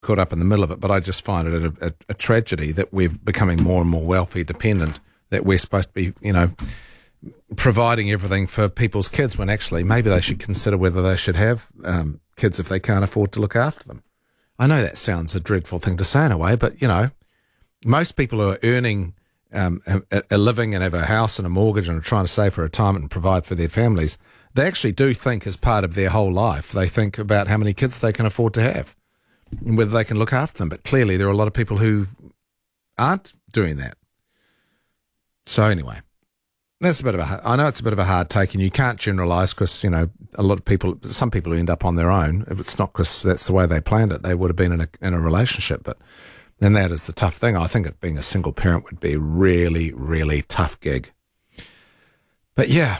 caught up in the middle of it, but I just find it a tragedy that we're becoming more and more wealthy dependent, that we're supposed to be, providing everything for people's kids when actually maybe they should consider whether they should have kids if they can't afford to look after them. I know that sounds a dreadful thing to say in a way, but, most people who are earning a living and have a house and a mortgage and are trying to save for retirement and provide for their families, they actually do think as part of their whole life, they think about how many kids they can afford to have and whether they can look after them. But clearly there are a lot of people who aren't doing that. So anyway, that's I know it's a bit of a hard take, and you can't generalise because, a lot of people, some people who end up on their own, if it's not because that's the way they planned it, they would have been in a relationship. But then that is the tough thing. I think being a single parent would be a really, really tough gig. But yeah,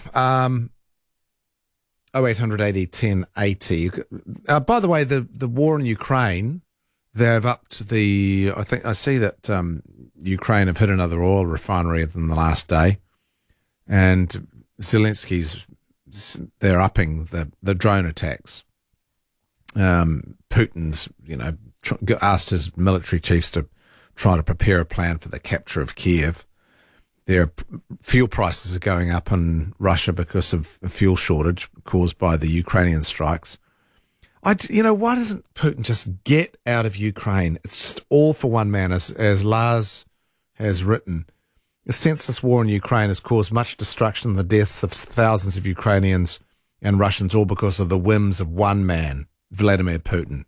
0880 10 80. By the way, the war in Ukraine, they've upped I think I see that Ukraine have hit another oil refinery in the last day. And they're upping the drone attacks. Putin's, asked his military chiefs to try to prepare a plan for the capture of Kiev. Their fuel prices are going up in Russia because of a fuel shortage caused by the Ukrainian strikes. Why doesn't Putin just get out of Ukraine? It's just all for one man, as Lars has written. The senseless war in Ukraine has caused much destruction and the deaths of thousands of Ukrainians and Russians, all because of the whims of one man, Vladimir Putin.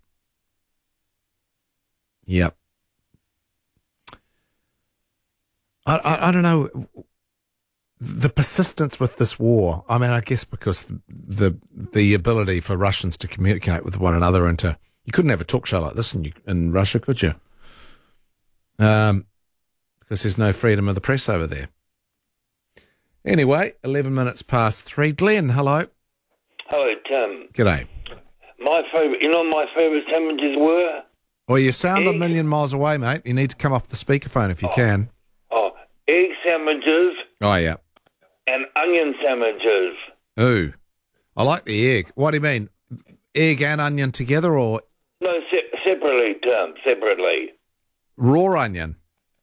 Yep. I don't know, the persistence with this war. I mean, I guess because the ability for Russians to communicate with one another and you couldn't have a talk show like this in Russia, could you? Because there's no freedom of the press over there. Anyway, 11 minutes past 3. Glenn, hello. Hello, Tim. G'day. My favourite sandwiches were? Well, you sound a million miles away, mate. You need to come off the speakerphone if you can. Egg sandwiches. Oh, yeah. And onion sandwiches. Ooh. I like the egg. What do you mean? Egg and onion together or? No, separately, Tim. Separately. Raw onion?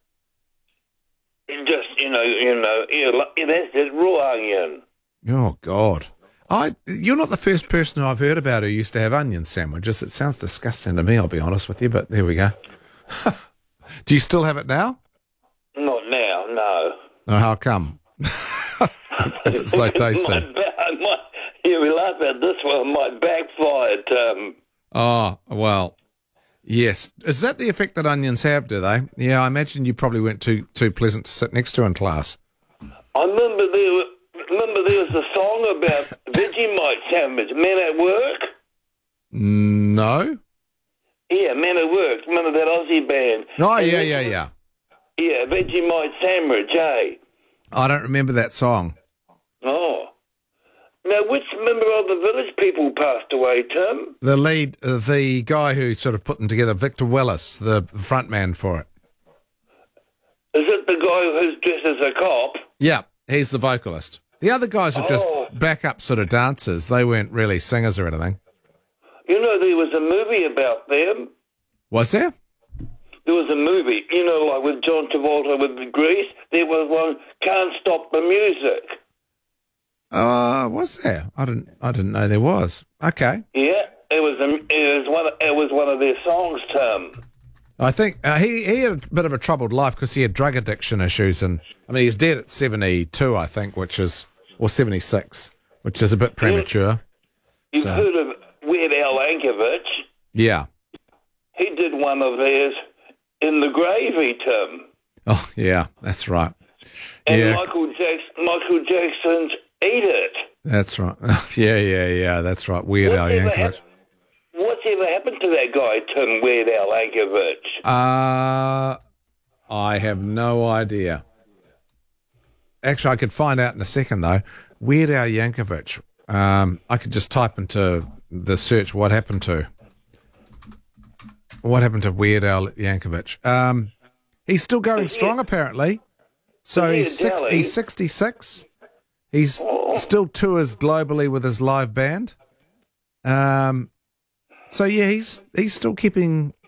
Just, that's it, raw onion. Oh, God. You're not the first person I've heard about who used to have onion sandwiches. It sounds disgusting to me, I'll be honest with you, but there we go. Do you still have it now? Not now, no. Oh, how come? If it's so tasty. We laugh at this one. My backfired. Oh, well, yes. Is that the effect that onions have, do they? Yeah, I imagine you probably weren't too pleasant to sit next to in class. I remember there was a song about Vegemite sandwich. Men at Work? No. Yeah, Men at Work. Remember that Aussie band? Oh, yeah. Yeah, Vegemite sandwich, eh? I don't remember that song. Oh. Now, which member of the Village People passed away, Tim? The guy who sort of put them together, Victor Willis, the front man for it. Is it the guy who's dressed as a cop? Yeah, he's the vocalist. The other guys are just backup sort of dancers. They weren't really singers or anything. There was a movie about them. Was there? There was a movie, like with John Travolta with Grease. There was one, Can't Stop the Music. Was there? I didn't know there was. Okay. Yeah, it was one of their songs, Tim. I think he had a bit of a troubled life because he had drug addiction issues, and I mean he's dead at 72, I think, or 76, which is a bit premature. You've heard of Weird Al Yankovic? Yeah. He did one of theirs in The Gravy, Tim. Oh yeah, that's right. And yeah. Michael Jackson's Eat It. That's right. Yeah. That's right. Weird Al Yankovic. What's ever happened to that guy, Tim, Weird Al Yankovic? I have no idea. Actually, I could find out in a second, though. Weird Al Yankovic. I could just type into the search what happened to Weird Al Yankovic. He's still going strong, apparently. So he's 66. He's still tours globally with his live band. So yeah, he's still keeping